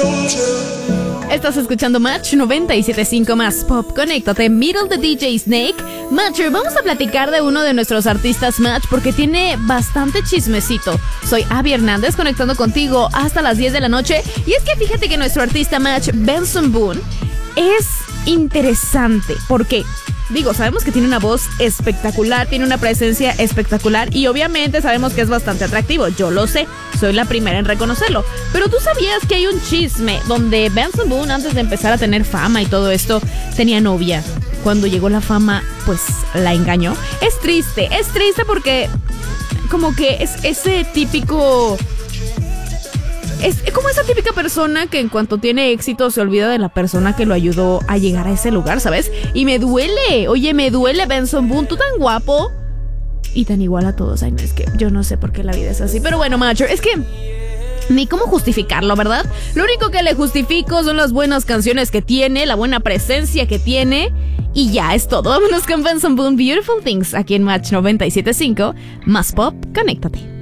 Estás escuchando Match 97.5 más Pop. Conéctate, Middle de DJ Snake. Matcher, vamos a platicar de uno de nuestros artistas Match porque tiene bastante chismecito. Soy Abby Hernández conectando contigo hasta las 10 de la noche. Y es que fíjate que nuestro artista Match, Benson Boone, es interesante. ¿Por qué? Digo, sabemos que tiene una voz espectacular, tiene una presencia espectacular y obviamente sabemos que es bastante atractivo. Yo lo sé, soy la primera en reconocerlo. Pero ¿tú sabías que hay un chisme donde Benson Boone, antes de empezar a tener fama y todo esto, tenía novia? Cuando llegó la fama, pues la engañó. Es triste porque como que es ese típico... Es como esa típica persona que en cuanto tiene éxito se olvida de la persona que lo ayudó a llegar a ese lugar, ¿sabes? Y me duele, oye, me duele, Benson Boone, tú tan guapo y tan igual a todos. Ay, no, es que yo no sé por qué la vida es así. Pero bueno, Matcher, es que ni cómo justificarlo, ¿verdad? Lo único que le justifico son las buenas canciones que tiene, la buena presencia que tiene. Y ya es todo. Vámonos con Benson Boone, Beautiful Things, aquí en Match 97.5. Más Pop, conéctate.